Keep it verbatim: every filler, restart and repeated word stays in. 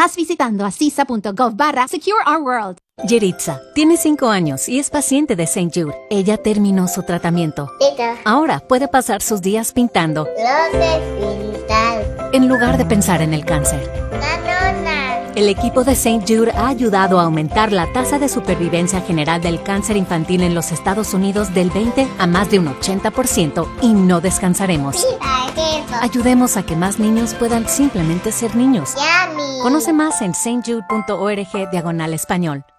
más visitando asisa.gov barra Secure Our World. Yeritza tiene cinco años y es paciente de Saint Jude. Ella terminó su tratamiento. Tita. Ahora puede pasar sus días pintando Luces pintar. en lugar de pensar en el cáncer. Nanona. El equipo de Saint Jude ha ayudado a aumentar la tasa de supervivencia general del cáncer infantil en los Estados Unidos del veinte a más de un ochenta por ciento y no descansaremos. Tita, queso. Ayudemos a que más niños puedan simplemente ser niños. Yummy. Conoce más en saint jude punto org diagonal español.